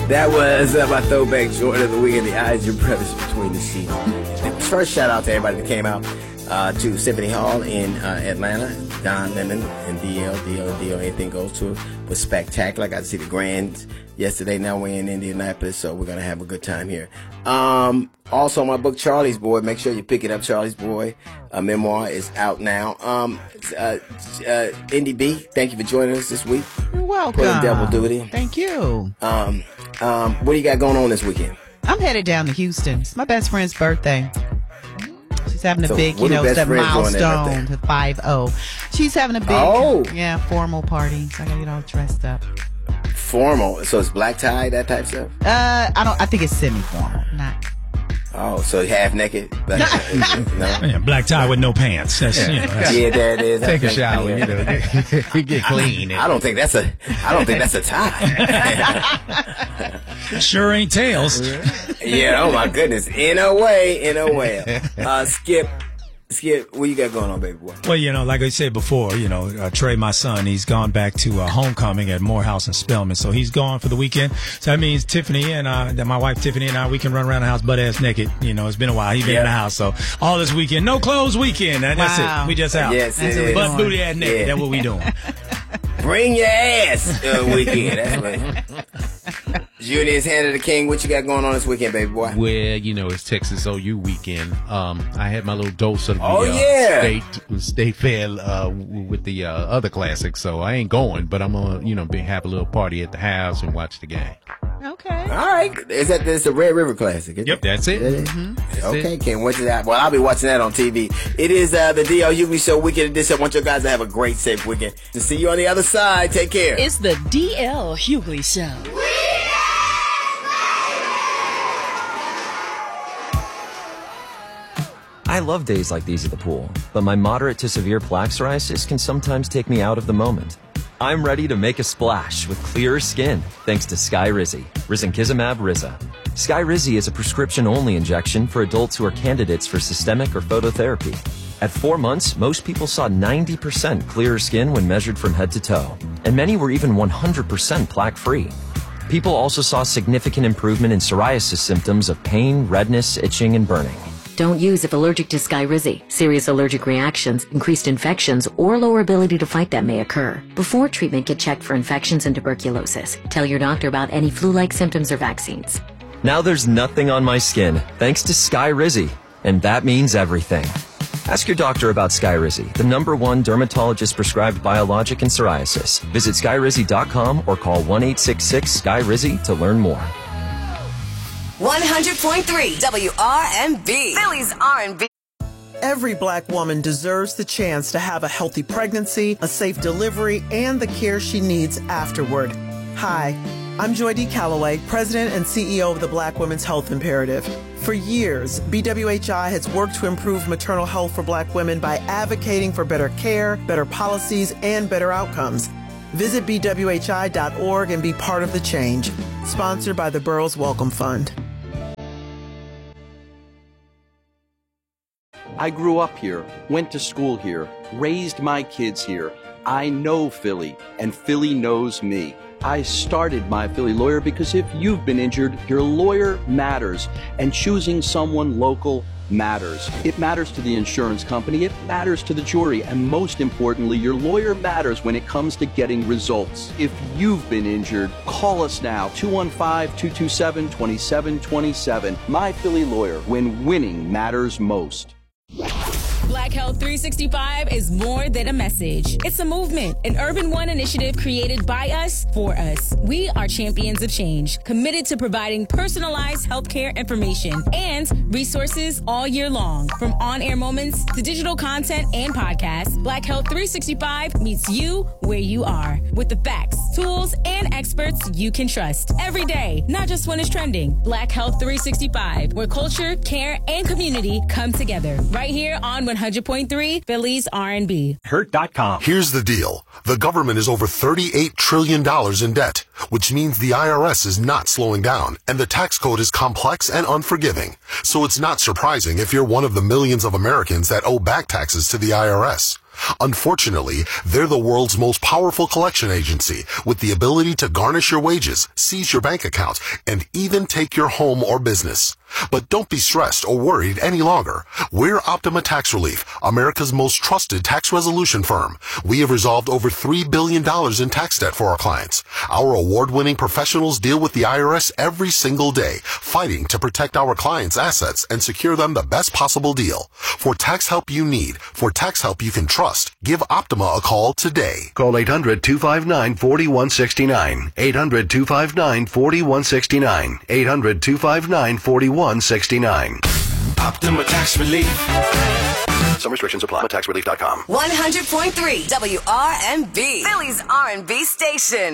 That was my throwback Jordan of the week and the eyes your brothers between the sheets. First shout out to everybody that came out to Symphony Hall in Atlanta. Don Lemon and DL, anything goes to it was spectacular. I got to see the Grands yesterday. Now we're in Indianapolis, so we're gonna have a good time here. Also, my book Charlie's Boy. Make sure you pick it up. Charlie's Boy, a memoir, is out now. Indy B, thank you for joining us this week. You're welcome. Playing double duty. Thank you. What do you got going on this weekend? I'm headed down to Houston. It's my best friend's birthday. She's having a big, that milestone to 50. She's having a big, formal party. So I gotta get all dressed up. Formal? So it's black tie, that type stuff? I think it's semi-formal, not. Oh, so half naked? No? Yeah, black tie with no pants. That's, yeah, that is. Take a shower, get clean. I don't think that's a tie. Sure ain't tails. Yeah, oh my goodness. In a way. Skip, what you got going on, baby boy? Well, like I said before, Trey, my son, he's gone back to homecoming at Morehouse and Spelman. So he's gone for the weekend. So that means Tiffany and my wife Tiffany and I, we can run around the house butt ass naked. It's been a while. He's been in the house. So all this weekend, no clothes weekend. That's it. We just out. Yes, it is. Butt booty ass naked. That's what we doing. Bring your ass weekend. That's right. Junior's Hand of the King. What you got going on this weekend, baby boy? Well, it's Texas OU weekend. I had my little dose of the state fair with the other classics, so I ain't going, but I'm gonna have a little party at the house and watch the game. Okay. All right. It's the Red River Classic? Yep, that's it. Okay, can't watch that. Well, I'll be watching that on TV. It is the DL Hughley Show Weekend Edition. I want you guys to have a great, safe weekend. To see you on the other side. Take care. It's the DL Hughley Show. I love days like these at the pool, but my moderate to severe plaque psoriasis can sometimes take me out of the moment. I'm ready to make a splash with clearer skin thanks to Skyrizi, Risankizumab Riza. Skyrizi is a prescription-only injection for adults who are candidates for systemic or phototherapy. At 4 months, most people saw 90% clearer skin when measured from head to toe, and many were even 100% plaque-free. People also saw significant improvement in psoriasis symptoms of pain, redness, itching, and burning. Don't use if allergic to Skyrizi. Serious allergic reactions, increased infections, or lower ability to fight them may occur. Before treatment, get checked for infections and tuberculosis. Tell your doctor about any flu-like symptoms or vaccines. Now there's nothing on my skin, thanks to Skyrizi, and that means everything. Ask your doctor about Skyrizi, the #1 dermatologist-prescribed biologic in psoriasis. Visit Skyrizi.com or call 1-866-SKYRIZI to learn more. 100.3 WRNB, Philly's R&B. Every Black woman deserves the chance to have a healthy pregnancy, a safe delivery, and the care she needs afterward. Hi, I'm Joy D. Calloway, President and CEO of the Black Women's Health Imperative. For years, BWHI has worked to improve maternal health for Black women by advocating for better care, better policies, and better outcomes. Visit BWHI.org and be part of the change. Sponsored by the Burroughs Welcome Fund. I grew up here, went to school here, raised my kids here. I know Philly, and Philly knows me. I started My Philly Lawyer because if you've been injured, your lawyer matters, and choosing someone local matters. It matters to the insurance company, it matters to the jury, and most importantly, your lawyer matters when it comes to getting results. If you've been injured, call us now, 215-227-2727. My Philly Lawyer, when winning matters most. Black Health 365 is more than a message. It's a movement, an Urban One initiative created by us, for us. We are champions of change, committed to providing personalized healthcare information and resources all year long. From on-air moments to digital content and podcasts, Black Health 365 meets you where you are with the facts, tools, and experts you can trust every day, not just when it's trending. Black Health 365, where culture, care, and community come together. Right here on 100.3 Philly's R&B. Hurt.com. Here's the deal. The government is over $38 trillion in debt, which means the IRS is not slowing down, and the tax code is complex and unforgiving. So it's not surprising if you're one of the millions of Americans that owe back taxes to the IRS. Unfortunately, they're the world's most powerful collection agency with the ability to garnish your wages, seize your bank accounts, and even take your home or business. But don't be stressed or worried any longer. We're Optima Tax Relief, America's most trusted tax resolution firm. We have resolved over $3 billion in tax debt for our clients. Our award-winning professionals deal with the IRS every single day, fighting to protect our clients' assets and secure them the best possible deal. For tax help you need, for tax help you can trust, give Optima a call today. Call 800-259-4169. 800-259-4169. 800-259-4169. Optima Tax Relief. Some restrictions apply. TaxRelief.com. 100.3 WRNB, Philly's R&B station.